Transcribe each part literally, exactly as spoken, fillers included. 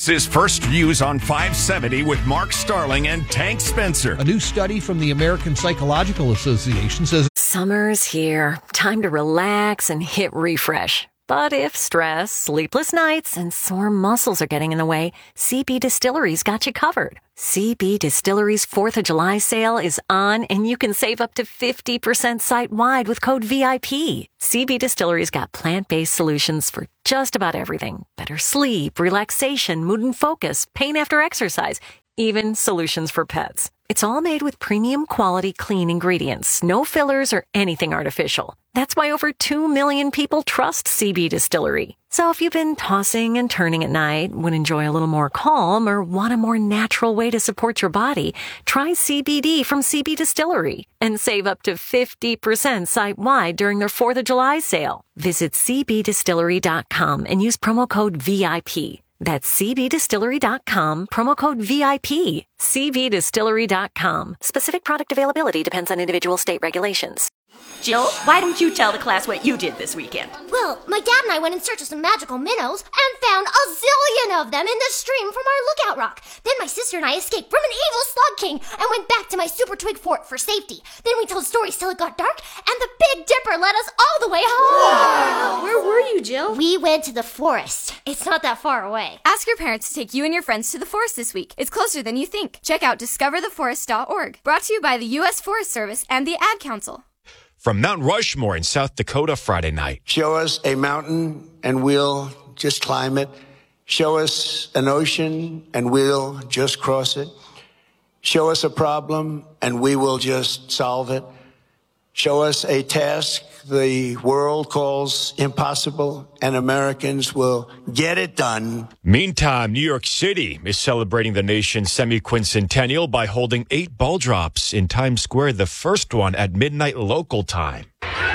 This is First Views on five seventy with Mark Starling and Tank Spencer. A new study from the American Psychological Association says summer's here. Time to relax and hit refresh. But if stress, sleepless nights, and sore muscles are getting in the way, C B Distillery's got you covered. C B Distillery's fourth of July sale is on, and you can save up to fifty percent site-wide with code V I P. C B Distillery's got plant-based solutions for just about everything. Better sleep, relaxation, mood and focus, pain after exercise, even solutions for pets. It's all made with premium quality clean ingredients, no fillers or anything artificial. That's why over two million people trust C B Distillery. So if you've been tossing and turning at night, would enjoy a little more calm, or want a more natural way to support your body, try C B D from C B Distillery and save up to fifty percent site-wide during their fourth of July sale. Visit c b distillery dot com and use promo code V I P. That's c b distillery dot com, promo code V I P. c b distillery dot com. Specific product availability depends on individual state regulations. Jill, why don't you tell the class what you did this weekend? Well, my dad and I went in search of some magical minnows and found a zillion of them in the stream from our lookout rock. Then my sister and I escaped from an evil slug king and went back to my super twig fort for safety. Then we told stories till it got dark, and the Big Dipper led us all the way home. Wow. Where were you, Jill? We went to the forest. It's not that far away. Ask your parents to take you and your friends to the forest this week. It's closer than you think. Check out discover the forest dot org. Brought to you by the U S Forest Service and the Ad Council. From Mount Rushmore in South Dakota Friday night. Show us a mountain and we'll just climb it. Show us an ocean and we'll just cross it. Show us a problem and we will just solve it. Show us a task the world calls impossible and Americans will get it done. Meantime, New York City is celebrating the nation's semi-quincentennial by holding eight ball drops in Times Square, the first one at midnight local time.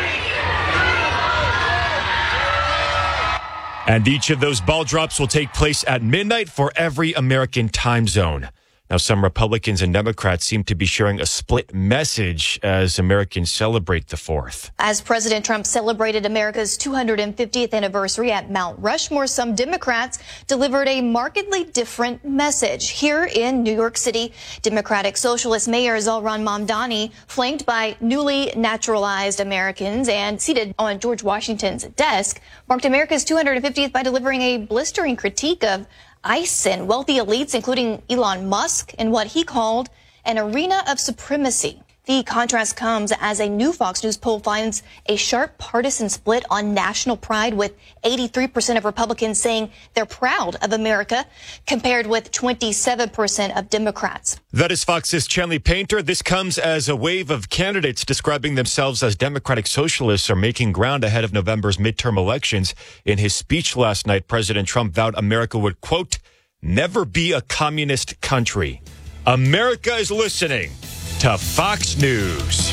And each of those ball drops will take place at midnight for every American time zone. Now, some Republicans and Democrats seem to be sharing a split message as Americans celebrate the fourth. As President Trump celebrated America's two hundred fiftieth anniversary at Mount Rushmore, some Democrats delivered a markedly different message. Here in New York City, Democratic Socialist Mayor Zohran Mamdani, flanked by newly naturalized Americans and seated on George Washington's desk, marked America's two hundred fiftieth by delivering a blistering critique of ICE and wealthy elites, including Elon Musk, in what he called an arena of supremacy. The contrast comes as a new Fox News poll finds a sharp partisan split on national pride, with eighty-three percent of Republicans saying they're proud of America, compared with twenty-seven percent of Democrats. That is Fox's Chanley Painter. This comes as a wave of candidates describing themselves as Democratic Socialists are making ground ahead of November's midterm elections. In his speech last night, President Trump vowed America would, quote, never be a communist country. America is listening to Fox News.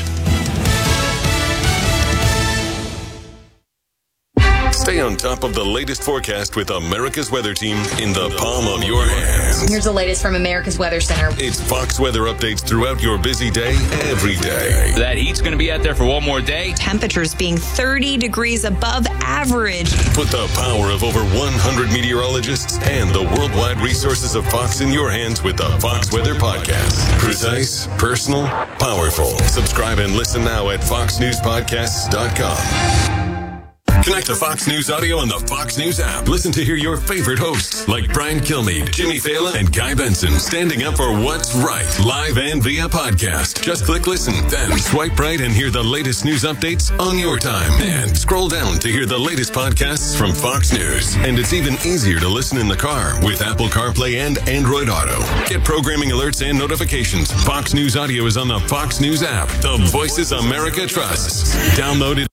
Stay on top of the latest forecast with America's Weather Team in the palm of your hands. Here's the latest from America's Weather Center. It's Fox weather updates throughout your busy day, every day. That heat's going to be out there for one more day. Temperatures being thirty degrees above average. Put the power of over one hundred meteorologists and the worldwide resources of Fox in your hands with the Fox Weather Podcast. Precise, personal, powerful. Subscribe and listen now at fox news podcasts dot com. Connect to Fox News Audio on the Fox News app. Listen to hear your favorite hosts like Brian Kilmeade, Jimmy Fallon, and Guy Benson standing up for what's right, live and via podcast. Just click listen, then swipe right and hear the latest news updates on your time. And scroll down to hear the latest podcasts from Fox News. And it's even easier to listen in the car with Apple CarPlay and Android Auto. Get programming alerts and notifications. Fox News Audio is on the Fox News app. The voices America trusts. Download it.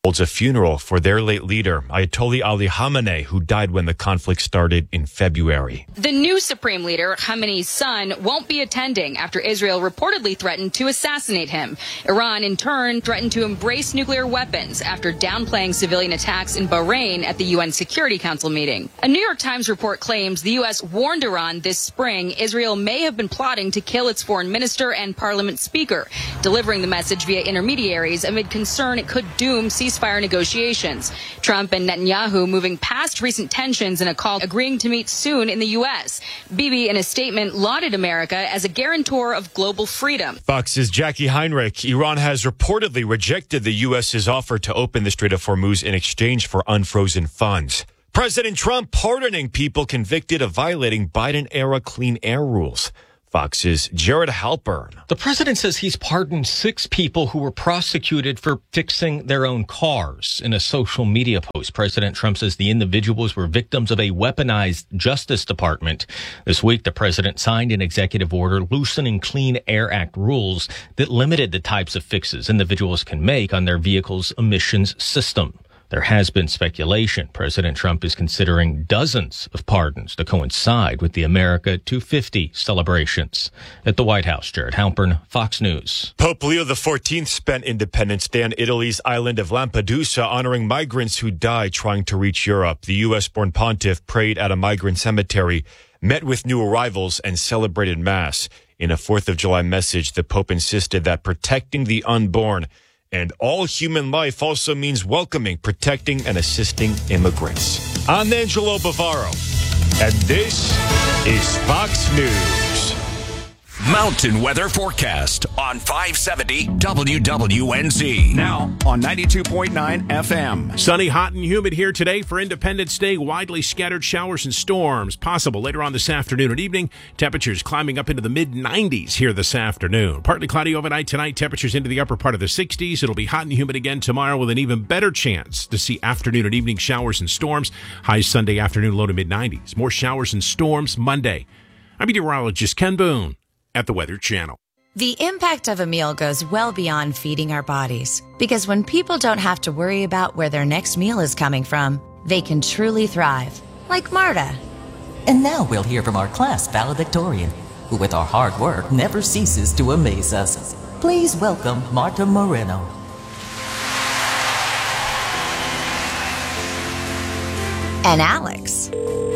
holds a funeral for their late leader, Ayatollah Ali Khamenei, who died when the conflict started in February. The new supreme leader, Khamenei's son, won't be attending after Israel reportedly threatened to assassinate him. Iran, in turn, threatened to embrace nuclear weapons after downplaying civilian attacks in Bahrain at the U N Security Council meeting. A New York Times report claims the U S warned Iran this spring Israel may have been plotting to kill its foreign minister and parliament speaker, delivering the message via intermediaries amid concern it could doom ceasefire negotiations. Trump and Netanyahu moving past recent tensions in a call agreeing to meet soon in the U S. Bibi, in a statement, lauded America as a guarantor of global freedom. Fox's Jackie Heinrich. Iran has reportedly rejected the U S's offer to open the Strait of Hormuz in exchange for unfrozen funds. President Trump pardoning people convicted of violating Biden-era clean air rules. Fox's Jared Halpern. The president says he's pardoned six people who were prosecuted for fixing their own cars. In a social media post, President Trump says the individuals were victims of a weaponized Justice Department. This week, the president signed an executive order loosening Clean Air Act rules that limited the types of fixes individuals can make on their vehicle's emissions system. There has been speculation President Trump is considering dozens of pardons to coincide with the America two fifty celebrations. At the White House, Jared Halpern, Fox News. Pope Leo the fourteenth spent Independence Day on Italy's island of Lampedusa, honoring migrants who died trying to reach Europe. The U S-born pontiff prayed at a migrant cemetery, met with new arrivals, and celebrated Mass. In a fourth of July message, the Pope insisted that protecting the unborn and all human life also means welcoming, protecting, and assisting immigrants. I'm Angelo Bavaro, and this is Fox News. Mountain weather forecast on five seventy W W N Z. Now on ninety-two point nine F M. Sunny, hot, and humid here today for Independence Day. Widely scattered showers and storms possible later on this afternoon and evening. Temperatures climbing up into the mid nineties here this afternoon. Partly cloudy overnight tonight. Temperatures into the upper part of the sixties. It'll be hot and humid again tomorrow with an even better chance to see afternoon and evening showers and storms. Highs Sunday afternoon, low to mid nineties. More showers and storms Monday. I'm meteorologist Ken Boone at the Weather Channel. The impact of a meal goes well beyond feeding our bodies, because when people don't have to worry about where their next meal is coming from, they can truly thrive, like Marta. And now we'll hear from our class valedictorian, who with our hard work never ceases to amaze us. Please welcome Marta Moreno. And Alex.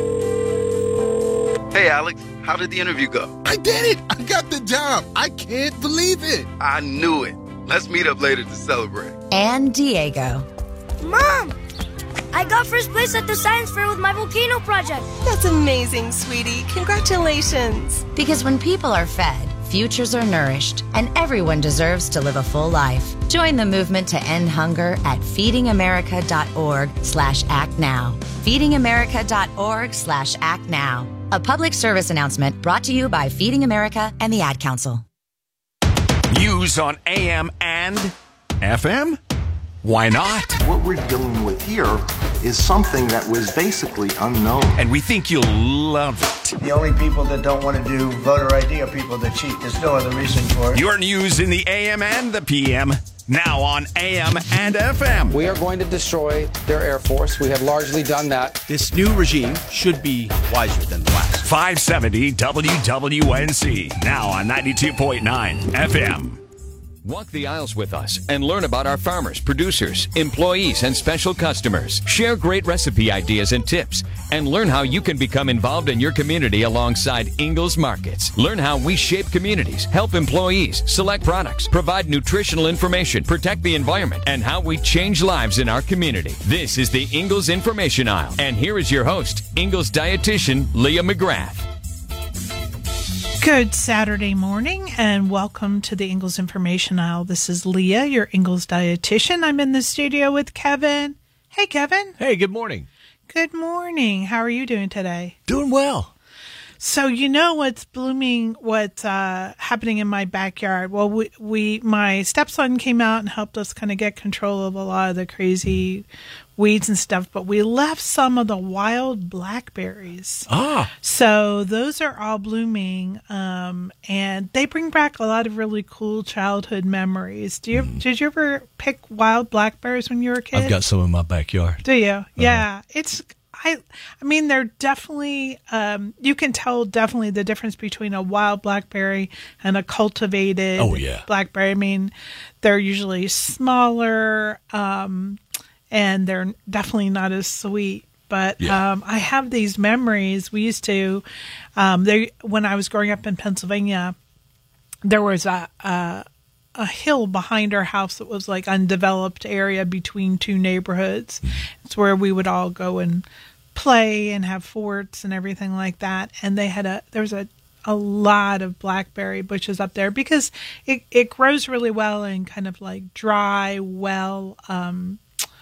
Hey, Alex. How did the interview go? I did it! I got the job! I can't believe it! I knew it. Let's meet up later to celebrate. And Diego. Mom! I got first place at the science fair with my volcano project. That's amazing, sweetie. Congratulations. Because when people are fed, futures are nourished, and everyone deserves to live a full life. Join the movement to end hunger at feedingamerica.org slash act now. feedingamerica.org slash act now. A public service announcement brought to you by Feeding America and the Ad Council. News on A M and F M? Why not? What we're dealing with here is something that was basically unknown. And we think you'll love it. The only people that don't want to do voter I D are people that cheat. There's no other reason for it. Your news in the A M and the P M. Now on A M and F M. We are going to destroy their Air Force. We have largely done that. This new regime should be wiser than the last. five seventy W W N Z. Now on ninety-two point nine F M. Walk the aisles with us and learn about our farmers, producers, employees, and special customers. Share great recipe ideas and tips, and learn how you can become involved in your community alongside Ingles Markets. Learn how we shape communities, help employees, select products, provide nutritional information, protect the environment, and how we change lives in our community. This is the Ingles Information Aisle, and here is your host, Ingles dietitian Leah McGrath. Good Saturday morning and welcome to the Ingles Information Aisle. This is Leah, your Ingles dietitian. I'm in the studio with Kevin. Hey, Kevin. Hey, good morning. Good morning. How are you doing today? Doing well. So you know what's blooming, what's uh, happening in my backyard? Well, we, we my stepson came out and helped us kind of get control of a lot of the crazy weeds and stuff, but we left some of the wild blackberries. Ah. So those are all blooming, um, and they bring back a lot of really cool childhood memories. Do you mm. Did you ever pick wild blackberries when you were a kid? I've got some in my backyard. Do you? Uh-huh. Yeah. It's I I mean, they're definitely, um, you can tell definitely the difference between a wild blackberry and a cultivated oh, yeah. blackberry. I mean, they're usually smaller, um, and they're definitely not as sweet. But yeah. um, I have these memories. We used to, um, they, when I was growing up in Pennsylvania, there was a, a a hill behind our house that was like undeveloped area between two neighborhoods. It's where we would all go and play and have forts and everything like that. And they had a, there was a, a lot of blackberry bushes up there because it, it grows really well in kind of like dry, well, um,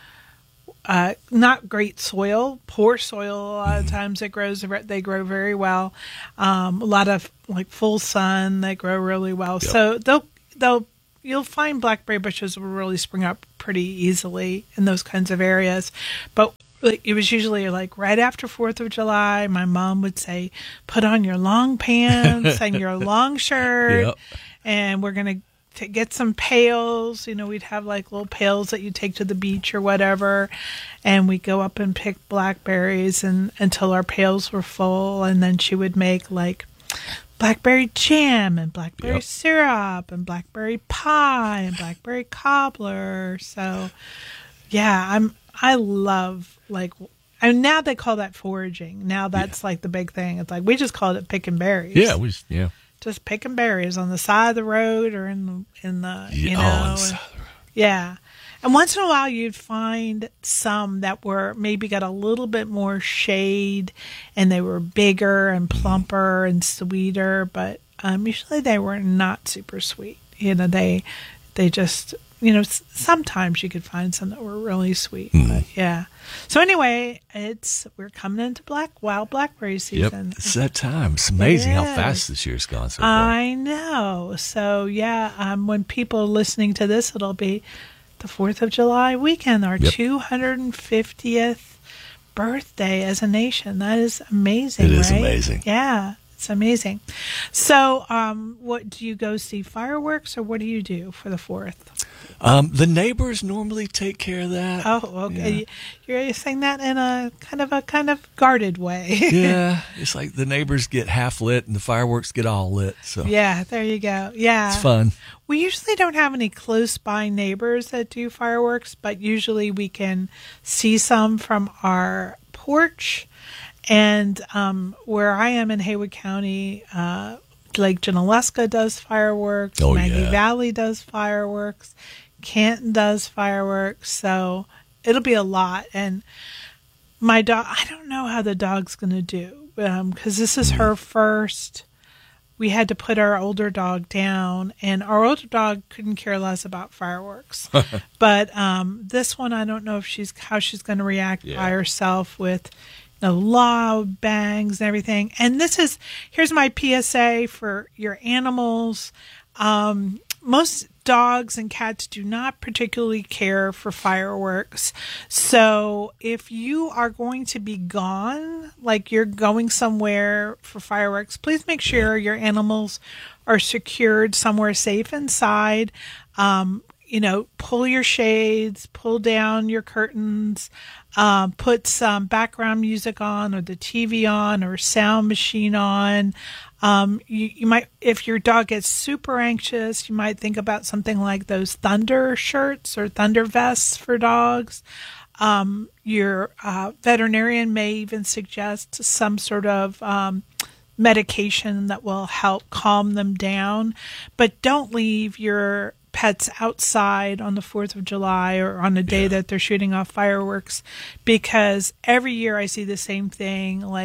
uh, not great soil, poor soil. A lot of times it grows, they grow very well. Um, a lot of like full sun, they grow really well. Yep. So they'll, they'll, you'll find blackberry bushes will really spring up pretty easily in those kinds of areas. But it was usually like right after fourth of July, my mom would say, put on your long pants and your long shirt, yep. and we're going to get some pails. You know, we'd have like little pails that you take to the beach or whatever, and we'd go up and pick blackberries and until our pails were full, and then she would make like blackberry jam and blackberry yep. syrup and blackberry pie and blackberry cobbler. So, yeah, I'm I love like and now they call that foraging. Now that's yeah. like the big thing. It's like we just called it picking berries. Yeah, we just, yeah. Just picking berries on the side of the road or in the in the you yeah, know. Oh, on the side of the road. Yeah. And once in a while, you'd find some that were maybe got a little bit more shade and they were bigger and plumper and sweeter, but um, usually they were not super sweet. You know, they they just, you know, s- sometimes you could find some that were really sweet. Mm. But yeah. So anyway, it's we're coming into black wild blackberry season. Yep, it's that time. It's amazing how fast this year's gone so far. I know. So yeah, um, when people are listening to this, it'll be the fourth of July weekend, our yep. two hundred fiftieth birthday as a nation. That is amazing, It is right? amazing. Yeah, it's amazing. So, um, what do you go see fireworks, or what do you do for the fourth? Um, the neighbors normally take care of that. Oh, okay. Yeah. You're saying that in a kind of a kind of guarded way. Yeah, it's like the neighbors get half lit and the fireworks get all lit. So yeah, there you go. Yeah, it's fun. We usually don't have any close by neighbors that do fireworks, but usually we can see some from our porch. And um, where I am in Haywood County, uh, Lake Junaluska does fireworks. Oh, Maggie yeah. Valley does fireworks. Canton does fireworks. So it'll be a lot. And my dog, I don't know how the dog's going to do because um, this is her first. We had to put our older dog down, and our older dog couldn't care less about fireworks. But um, this one, I don't know if she's how she's going to react yeah. by herself with the loud bangs and everything. And this is, here's my P S A for your animals. Um, most dogs and cats do not particularly care for fireworks. So if you are going to be gone, like you're going somewhere for fireworks, please make sure your animals are secured somewhere safe inside. Um, you know, pull your shades, pull down your curtains, um, put some background music on or the T V on or sound machine on. Um, you, you might, if your dog gets super anxious, you might think about something like those thunder shirts or thunder vests for dogs. Um, your uh, veterinarian may even suggest some sort of um, medication that will help calm them down. But don't leave your pets outside on the fourth of July or on the day yeah. that they're shooting off fireworks, because every year I see the same thing, like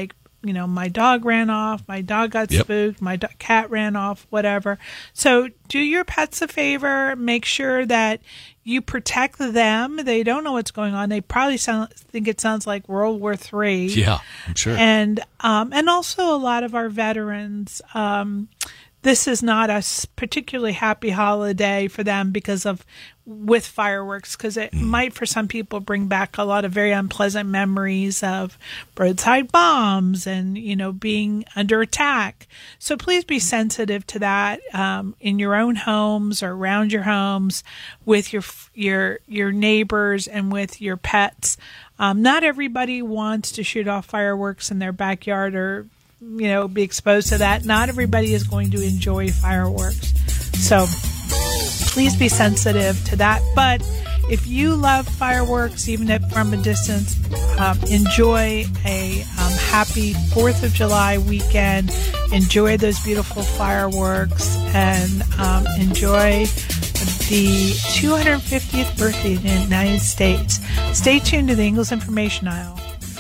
you know, my dog ran off, my dog got Yep. spooked, my do- cat ran off, whatever. So do your pets a favor. Make sure that you protect them. They don't know what's going on. They probably sound, think it sounds like World War Three. Yeah, I'm sure. And um, and also a lot of our veterans, um, this is not a s- particularly happy holiday for them because of with fireworks, because it Mm. might for some people bring back a lot of very unpleasant memories of roadside bombs and, you know, being under attack. So please be sensitive to that um, in your own homes or around your homes, with your f- your your neighbors and with your pets. Um, not everybody wants to shoot off fireworks in their backyard or, you know, be exposed to that. Not everybody is going to enjoy fireworks. So please be sensitive to that. But if you love fireworks, even if from a distance, um, enjoy a um, happy fourth of July weekend. Enjoy those beautiful fireworks and um, enjoy the two hundred fiftieth birthday in the United States. Stay tuned to the Ingles Information Aisle.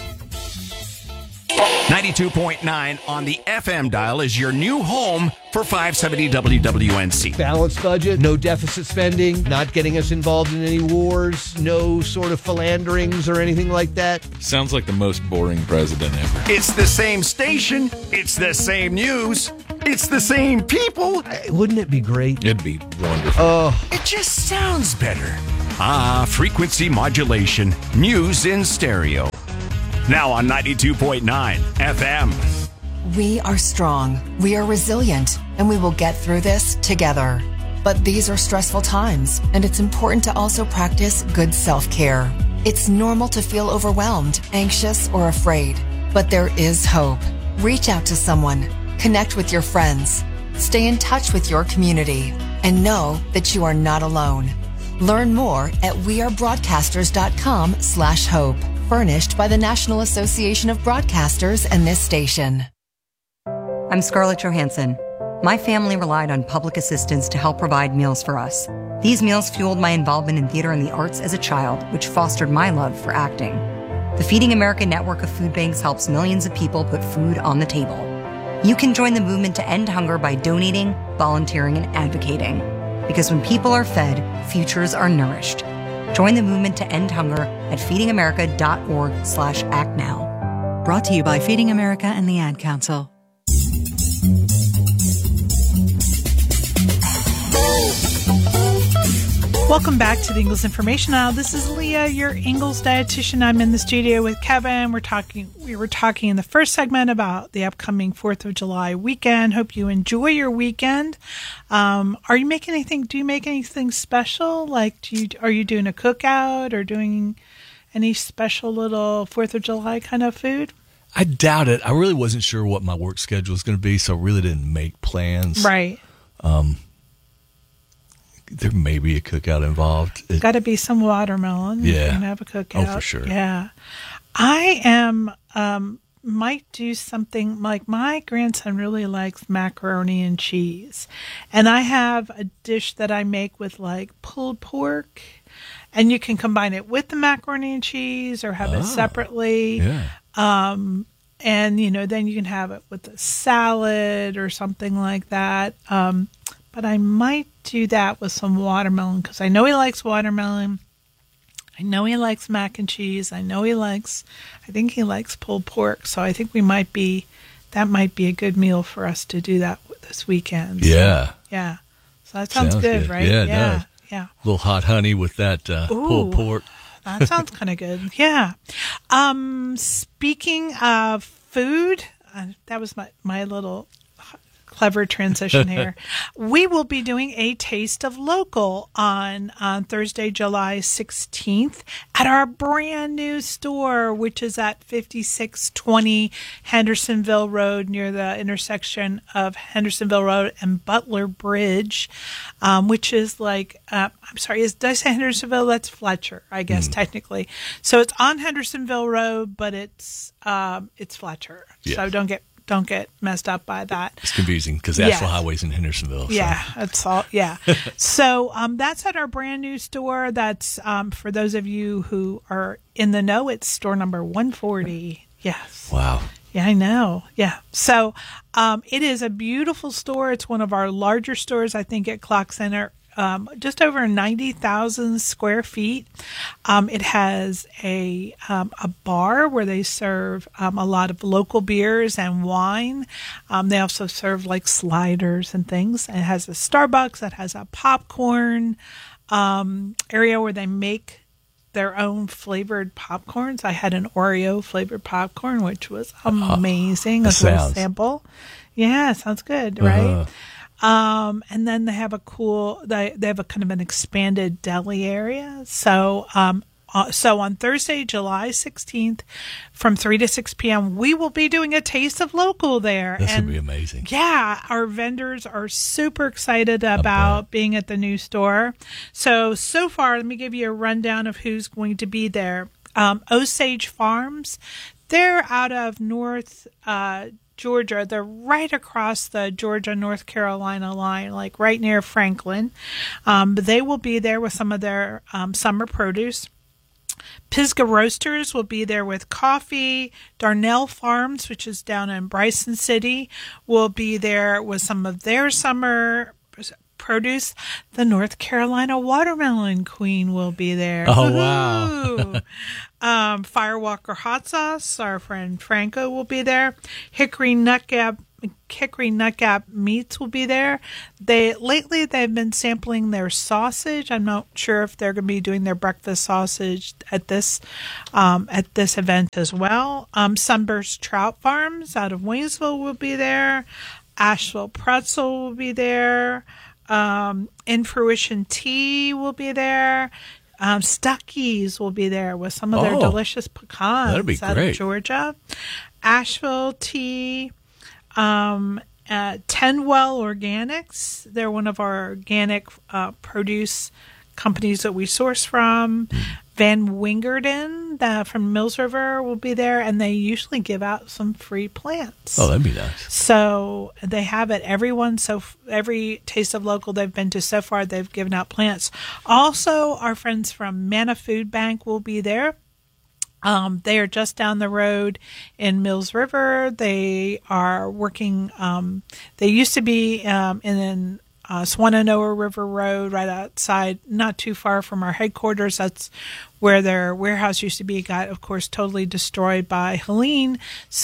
ninety-two point nine on the F M dial is your new home for five seventy W W N C. Balanced budget, no deficit spending, not getting us involved in any wars, no sort of philanderings or anything like that. Sounds like the most boring president ever. It's the same station. It's the same news. It's the same people. Wouldn't it be great? It'd be wonderful. Oh, It just sounds better. Ah, frequency modulation. News in stereo. Now on ninety-two point nine F M. We are strong, we are resilient, and we will get through this together. But these are stressful times, and it's important to also practice good self-care. It's normal to feel overwhelmed, anxious, or afraid, but there is hope. Reach out to someone, connect with your friends, stay in touch with your community, and know that you are not alone. Learn more at wearebroadcasters.com slash hope. Furnished by the National Association of Broadcasters and this station. I'm Scarlett Johansson. My family relied on public assistance to help provide meals for us. These meals fueled my involvement in theater and the arts as a child, which fostered my love for acting. The Feeding America network of food banks helps millions of people put food on the table. You can join the movement to end hunger by donating, volunteering, and advocating. Because when people are fed, futures are nourished. Join the movement to end hunger at feedingamerica.org slash act now. Brought to you by Feeding America and the Ad Council. Welcome back to the Ingles Information Aisle. This is Leah, your Ingles dietitian. I'm in the studio with Kevin. We're talking. We were talking in the first segment about the upcoming fourth of July weekend. Hope you enjoy your weekend. Um, are you making anything? Do you make anything special? Like, do you are you doing a cookout or doing any special little fourth of July kind of food? I doubt it. I really wasn't sure what my work schedule was going to be, so I really didn't make plans. Right. Um, there may be a cookout involved. It, Got to be some watermelon. Yeah. You're gonna have a cookout. Oh, for sure. Yeah. I am, um, might do something like my grandson really likes macaroni and cheese. And I have a dish that I make with like pulled pork. And you can combine it with the macaroni and cheese or have Oh, it separately. yeah. Um, and, you know, then you can have it with a salad or something like that. Um, but I might do that with some watermelon because I know he likes watermelon. I know he likes mac and cheese. I know he likes, I think he likes pulled pork. So I think we might be, that might be a good meal for us to do that this weekend. So, Yeah. yeah. So that sounds, Sounds good, good. right? Yeah, it yeah. does. Yeah. A little hot honey with that uh, pulled Ooh. pork. That sounds kind of good. Yeah. Um, speaking of food, uh, that was my, my little clever transition here. We will be doing a Taste of Local on, on Thursday, July sixteenth at our brand new store, which is at fifty-six twenty Hendersonville Road near the intersection of Hendersonville Road and Butler Bridge, um, which is like, uh, I'm sorry, is, did I say Hendersonville? That's Fletcher, I guess, mm. technically. So it's on Hendersonville Road, but it's, um, it's Fletcher. Yeah. So don't get Don't get messed up by that. It's confusing because the yeah. actual highway's in Hendersonville. So. Yeah, that's all. Yeah. so um, that's at our brand new store. That's um, for those of you who are in the know. It's store number one forty. Yes. Wow. Yeah, I know. Yeah. So um, it is a beautiful store. It's one of our larger stores, I think, at Clock Center. Um, just over ninety thousand square feet. Um, it has a um, a bar where they serve um, a lot of local beers and wine. Um, they also serve like sliders and things. It has a Starbucks. It has a popcorn um, area where they make their own flavored popcorns. I had an Oreo flavored popcorn, which was amazing. Oh, a little sample. Yeah, sounds good, right? Uh-huh. Um, and then they have a cool, they, they have a kind of an expanded deli area. So, um, uh, so on Thursday, July sixteenth, from three to six p.m., we will be doing a Taste of Local there. This and will be amazing. Yeah, our vendors are super excited about being at the new store. So, so far, let me give you a rundown of who's going to be there. Um, Osage Farms, they're out of North, uh, Georgia. They're right across the Georgia-North Carolina line, like right near Franklin. Um, but they will be there with some of their um, summer produce. Pisgah Roasters will be there with coffee. Darnell Farms, which is down in Bryson City, will be there with some of their summer produce. The North Carolina Watermelon Queen will be there. Oh, wow. um, Firewalker Hot Sauce, our friend Franco will be there. Hickory Nutgap Hickory Nutgap Meats will be there. They lately they've been sampling their sausage. I'm not sure if they're going to be doing their breakfast sausage at this um, at this event as well. Um, Sunburst Trout Farms out of Waynesville will be there. Asheville Pretzel will be there. Um, In Fruition Tea will be there. Um, Stuckey's will be there with some of their Oh, delicious pecans that'd be out great. of Georgia. Asheville Tea. Um, uh, Tenwell Organics. They're one of our organic uh, produce companies that we source from. Van Wingerden uh, from Mills River will be there, and they usually give out some free plants. Oh, that'd be nice. So they have it. Everyone, so every Taste of Local they've been to so far, they've given out plants. Also, our friends from Manna Food Bank will be there. Um, they are just down the road in Mills River. They are working. Um, they used to be um, in uh, Swannanoa River Road, right outside, not too far from our headquarters. That's where their warehouse used to be. It got, of course, totally destroyed by Helene.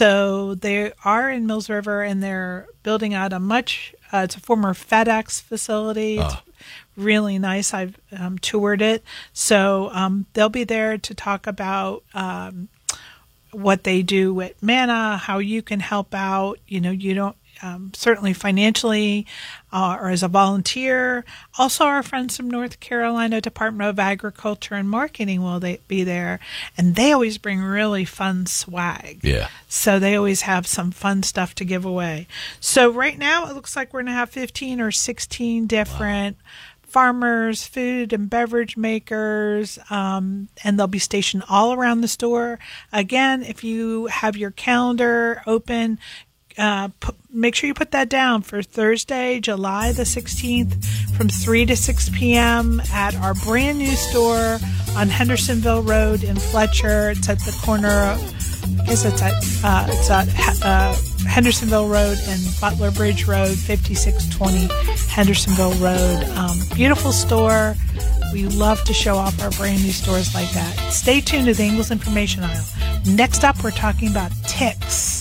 So they are in Mills River, and they're building out a much. Uh, it's a former FedEx facility. It's Oh. really nice. I've um, toured it. So um, they'll be there to talk about um, what they do at Manna, how you can help out. You know, you don't um, certainly financially uh, or as a volunteer. Also, our friends from North Carolina Department of Agriculture and Marketing will they be there, and they always bring really fun swag. Yeah. So they always have some fun stuff to give away. So right now it looks like we're going to have fifteen or sixteen different wow. farmers, food and beverage makers, um, and they'll be stationed all around the store. Again, if you have your calendar open, uh, put, make sure you put that down for Thursday, July the sixteenth from three to six p.m. at our brand new store on Hendersonville Road in Fletcher. It's at the corner of, I guess it's at, uh, it's at uh, Hendersonville Road and Butler Bridge Road, fifty-six twenty Hendersonville Road. Um, beautiful store. We love to show off our brand new stores like that. Stay tuned to the Ingles Information Aisle. Next up, we're talking about ticks.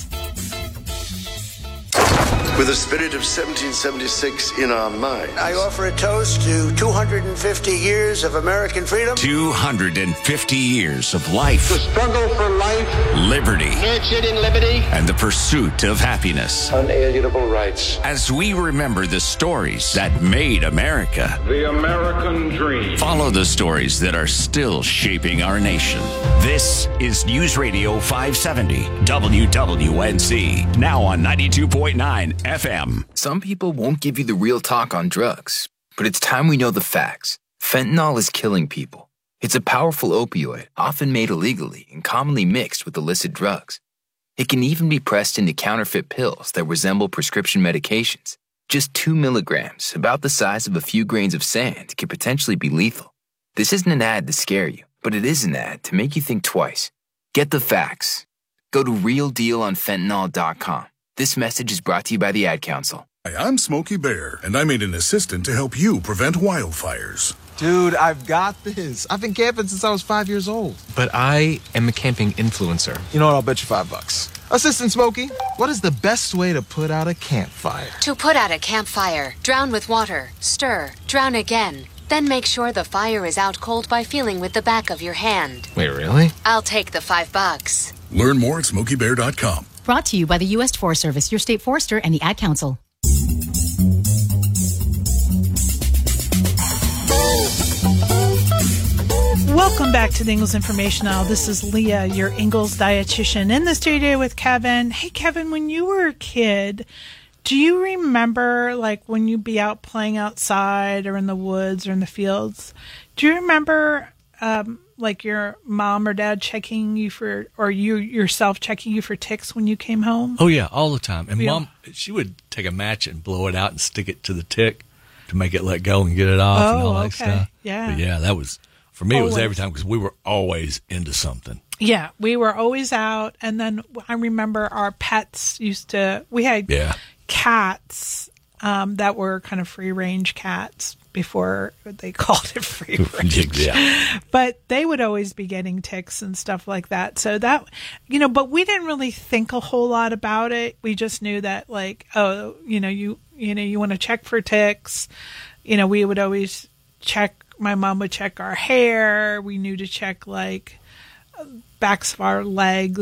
With the spirit of seventeen seventy-six in our minds, I offer a toast to two hundred fifty years of American freedom. two hundred fifty years of life. The struggle for life. Liberty. Nurtured in liberty. And the pursuit of happiness. Unalienable rights. As we remember the stories that made America. The American dream. Follow the stories that are still shaping our nation. This is News Radio five seventy W W N C. Now on ninety-two point nine F M. Some people won't give you the real talk on drugs, but it's time we know the facts. Fentanyl is killing people. It's a powerful opioid, often made illegally and commonly mixed with illicit drugs. It can even be pressed into counterfeit pills that resemble prescription medications. Just two milligrams, about the size of a few grains of sand, can potentially be lethal. This isn't an ad to scare you, but it is an ad to make you think twice. Get the facts. Go to real deal on fentanyl dot com. This message is brought to you by the Ad Council. Hi, I'm Smokey Bear, and I made an assistant to help you prevent wildfires. Dude, I've got this. I've been camping since I was five years old. But I am a camping influencer. You know what? I'll bet you five bucks. Assistant Smokey, what is the best way to put out a campfire? To put out a campfire, drown with water, stir, drown again. Then make sure the fire is out cold by feeling with the back of your hand. Wait, really? I'll take the five bucks. Learn more at smokey bear dot com. Brought to you by the U S Forest Service, your state forester, and the Ad Council. Welcome back to the Ingles Information Hour. This is Leah, your Ingles dietitian, in the studio with Kevin. Hey, Kevin, when you were a kid, do you remember, like, when you'd be out playing outside or in the woods or in the fields, do you remember, um, like, your mom or dad checking you for, or you yourself checking you for ticks when you came home? Oh, yeah, all the time. And Yeah. Mom, she would take a match and blow it out and stick it to the tick to make it let go and get it off and Oh, all that okay. stuff. Yeah. But yeah, that was, for me, it was Always. every time because we were always into something. Yeah, we were always out. And then I remember our pets used to, we had Yeah. cats um, that were kind of free range cats before they called it free range. Yeah. But they would always be getting ticks and stuff like that. So that, you know, but we didn't really think a whole lot about it. We just knew that, like, oh, you know, you, you know, you want to check for ticks. You know, we would always check, my mom would check our hair. We knew to check, like, backs of our legs